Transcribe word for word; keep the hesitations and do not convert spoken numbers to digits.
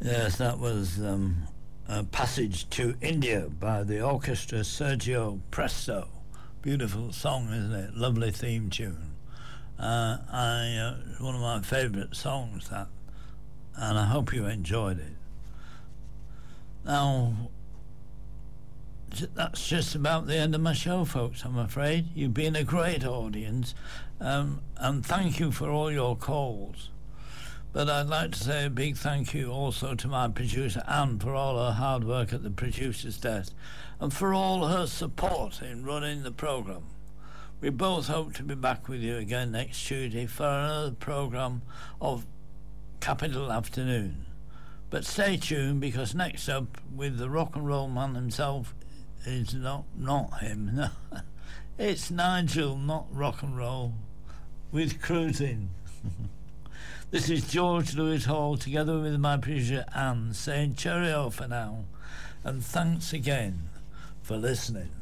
Yes, that was um, a Passage to India by the orchestra Sergio Presto. Beautiful song, isn't it? Lovely theme tune. Uh, I uh, one of my favourite songs, that, and I hope you enjoyed it. Now, that's just about the end of my show, folks, I'm afraid. You've been a great audience, um, and thank you for all your calls. But I'd like to say a big thank you also to my producer Anne for all her hard work at the producer's desk and for all her support in running the programme. We both hope to be back with you again next Tuesday for another programme of Capital Afternoon. But stay tuned, because next up with the rock and roll man himself is not, not him, no. It's Nigel, not rock and roll, with Cruising. This is George Lewis Hall together with my producer Anne saying cheerio for now, and thanks again for listening.